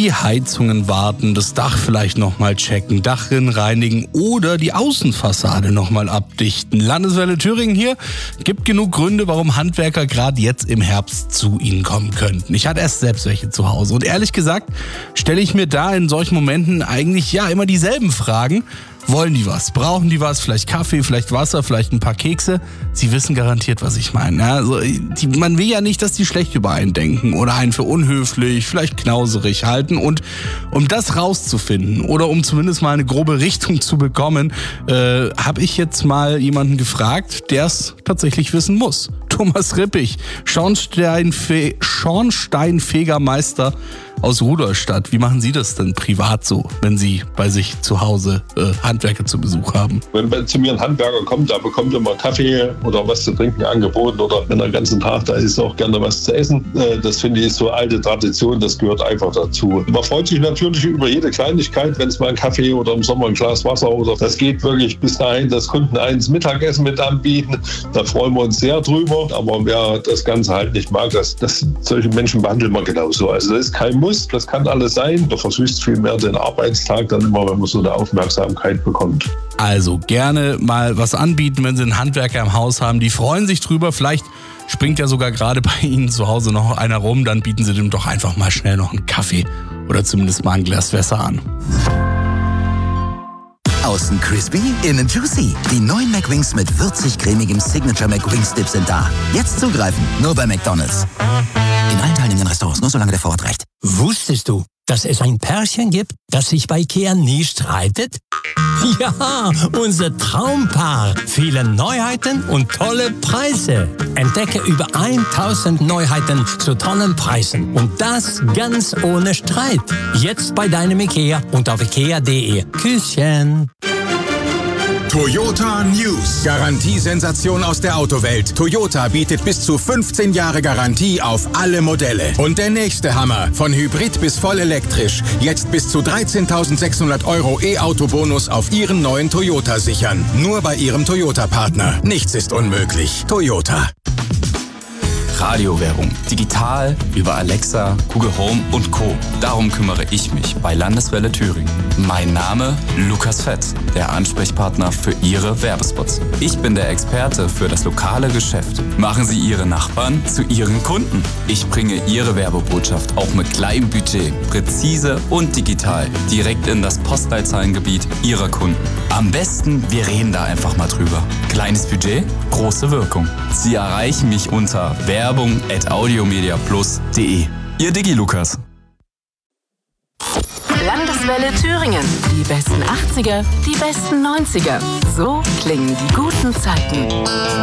die Heizungen warten, das Dach vielleicht nochmal checken, Dachrinnen reinigen oder die Außenfassade nochmal abdichten. Landeswelle Thüringen hier gibt genug Gründe, warum Handwerker gerade jetzt im Herbst zu Ihnen kommen könnten. Ich hatte erst selbst welche zu Hause und ehrlich gesagt stelle ich mir da in solchen Momenten eigentlich immer dieselben Fragen. Wollen die was? Brauchen die was? Vielleicht Kaffee, vielleicht Wasser, vielleicht ein paar Kekse? Sie wissen garantiert, was ich meine. Ja, also, man will ja nicht, dass die schlecht über einen denken oder einen für unhöflich, vielleicht knauserig halten. Und um das rauszufinden oder um zumindest mal eine grobe Richtung zu bekommen, habe ich jetzt mal jemanden gefragt, der es tatsächlich wissen muss. Thomas Rippich, Schornsteinfegermeister aus Rudolstadt. Wie machen Sie das denn privat so, wenn Sie bei sich zu Hause Handwerker zu Besuch haben? Wenn zu mir ein Handwerker kommt, da bekommt er mal Kaffee oder was zu trinken angeboten oder wenn er den ganzen Tag da ist, auch gerne was zu essen. Das finde ich so alte Tradition, das gehört einfach dazu. Man freut sich natürlich über jede Kleinigkeit, wenn es mal einen Kaffee oder im Sommer ein Glas Wasser oder das geht wirklich bis dahin, dass Kunden eins Mittagessen mit anbieten. Da freuen wir uns sehr drüber. Aber wer das Ganze halt nicht mag, solche Menschen behandeln wir genauso. Also das ist kein Muss, das kann alles sein. Da versüßt viel mehr den Arbeitstag dann immer, wenn man so eine Aufmerksamkeit bekommt. Also gerne mal was anbieten, wenn Sie einen Handwerker im Haus haben. Die freuen sich drüber. Vielleicht springt ja sogar gerade bei Ihnen zu Hause noch einer rum. Dann bieten Sie dem doch einfach mal schnell noch einen Kaffee oder zumindest mal ein Glas Wasser an. Außen crispy, innen juicy. Die neuen McWings mit würzig-cremigem Signature McWings Dip sind da. Jetzt zugreifen, nur bei McDonald's. In allen teilnehmenden Restaurants, nur solange der Vorrat reicht. Wusstest du, dass es ein Pärchen gibt, das sich bei IKEA nie streitet? Ja, unser Traumpaar. Viele Neuheiten und tolle Preise. Entdecke über 1000 Neuheiten zu tollen Preisen. Und das ganz ohne Streit. Jetzt bei deinem IKEA und auf ikea.de. Küsschen. Toyota News. Garantiesensation aus der Autowelt. Toyota bietet bis zu 15 Jahre Garantie auf alle Modelle. Und der nächste Hammer. Von Hybrid bis voll elektrisch. Jetzt bis zu 13.600 € E-Auto-Bonus auf Ihren neuen Toyota sichern. Nur bei Ihrem Toyota-Partner. Nichts ist unmöglich. Toyota. Radiowerbung. Digital, über Alexa, Google Home und Co. Darum kümmere ich mich bei Landeswelle Thüringen. Mein Name Lukas Fett, der Ansprechpartner für Ihre Werbespots. Ich bin der Experte für das lokale Geschäft. Machen Sie Ihre Nachbarn zu Ihren Kunden. Ich bringe Ihre Werbebotschaft auch mit kleinem Budget, präzise und digital, direkt in das Postleitzahlengebiet Ihrer Kunden. Am besten, wir reden da einfach mal drüber. Kleines Budget, große Wirkung. Sie erreichen mich unter werbung@audiomediaplus.de. Ihr Digi Lukas. Landeswelle Thüringen. Die besten 80er, die besten 90er. So klingen die guten Zeiten.